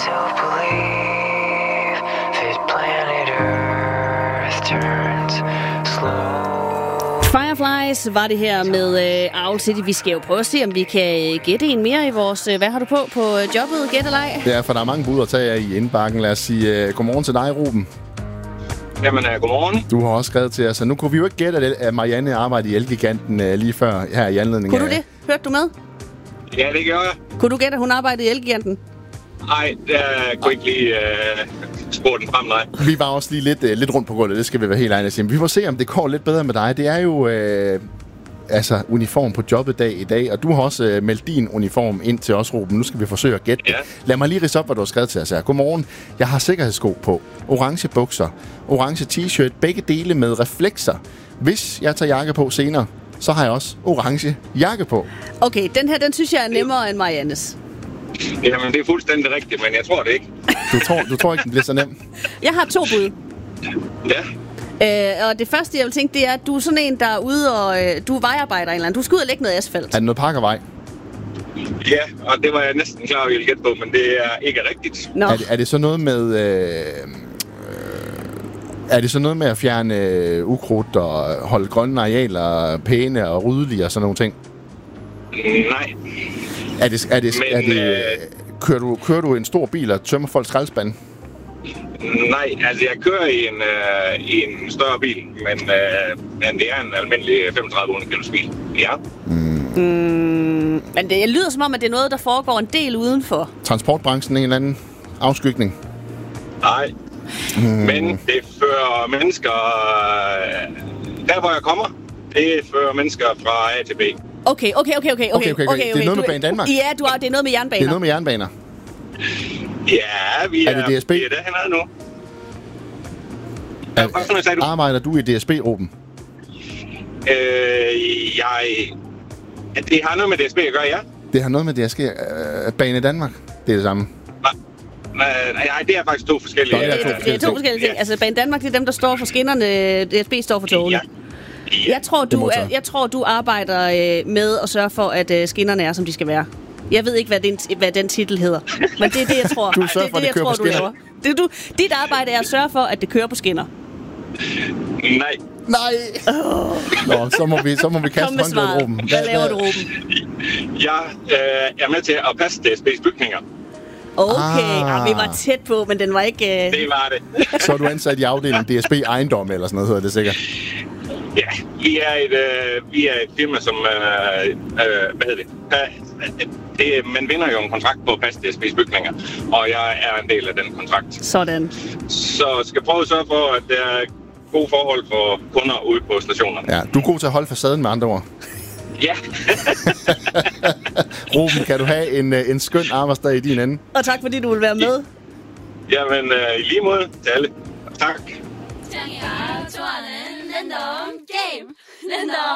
myself believe this planet Earth turns slow. Fireflies var det her med Owl City. Vi skal jo prøve at se, om vi kan gætte en mere i vores... Hvad har du på jobbet? Gæt eller ej? Ja, for der er mange bud at tage af i indbakken. Lad os sige godmorgen til dig, Ruben. Jamen, godmorgen. Du har også skrevet til os, så nu kunne vi jo ikke gætte, at Marianne arbejdede i Elgiganten lige før her i anledning. Kunne du det? Hørte du med? Ja, det gør jeg. Kunne du gætte, at hun arbejdede i Elgiganten? Nej, jeg kunne ikke lige spore den frem, nej. Vi var også lige lidt rundt på gulvet, det skal vi være helt ærlige at sige. Vi får se, om det går lidt bedre med dig. Det er jo uniform på jobbet dag i dag, og du har også meldt din uniform ind til os, Ruben. Nu skal vi forsøge at gætte det. Ja. Lad mig lige ridse op, hvad du har skrevet til os her. Godmorgen. Jeg har sikkerhedssko på, orange bukser, orange t-shirt, begge dele med reflekser. Hvis jeg tager jakke på senere, så har jeg også orange jakke på. Okay, den synes jeg er nemmere end Mariannes. Jamen, det er fuldstændig rigtigt, men jeg tror det ikke. Du tror ikke, den bliver så nem? Jeg har 2 bud. Ja. Og det første, jeg vil tænke, det er, at du er sådan en, der er ude og... du er vejarbejder eller andet. Du skal ud og lægge noget asfalt. Er det noget Parkervej? Ja, og det var jeg næsten klar, at jeg ville gætte på, men det er ikke rigtigt. Nå. Er det så noget med... er det så noget med at fjerne ukrudt og holde grønne arealer pæne og ryddelige og sådan nogle ting? Nej. Kører du en stor bil og tømmer folks skraldespande? Nej, altså jeg kører i en større bil, men det er en almindelig 3500 kilos bil. Ja. Men det lyder som om, at det er noget, der foregår en del udenfor. Transportbranchen, en eller anden afskygning? Nej. Men det fører mennesker... Der, hvor jeg kommer, det fører mennesker fra A til B. Okay. Det er noget med Banedanmark? Ja, det er noget med jernbaner. Det er noget med jernbaner? Ja, vi er det DSB? Vi er derhen nu. Hvad sagde du? Arbejder du i DSB, Ruben? Det har noget med DSB at gøre, ja. Det har noget med DSB. Banedanmark, det er det samme. Nej, det er faktisk 2 forskellige. Det er 2 forskellige ting. Altså, Banedanmark, det er dem, der står for skinnerne. DSB står for togene. Ja. Jeg tror, du arbejder med at sørge for, at skinnerne er, som de skal være. Jeg ved ikke, hvad den titel hedder. Men det er det, jeg tror. Du sørger for, at det kører på skinner. Dit arbejde er at sørge for, at det kører på skinner. Nej. Nå, så må vi kaste håndklædet, Ruben. Hvad laver du, Ruben? Jeg er med til at passe DSB's bygninger. Okay, vi var tæt på, men den var ikke... Det var det. Så er du ansat i afdelingen DSB Ejendom, eller sådan noget hedder det sikkert. Ja, vi er et firma, som... hvad hedder det? Man vinder jo en kontrakt på at passe DSB's bygninger, og jeg er en del af den kontrakt. Sådan. Så skal prøve at sørge for, at der er gode forhold for kunder ude på stationerne. Ja, du er god til at holde facaden med andre ord. Ja. Ruben, kan du have en skøn arbejdsdag i din ende? Og tak, fordi du vil være med. Jamen, i lige måde til alle. Tak.